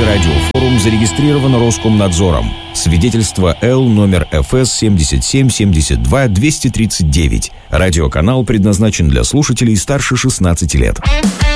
Радиофорум зарегистрирован Роскомнадзором. Свидетельство Л номер ФС 7772-239. Радиоканал предназначен для слушателей старше 16 лет.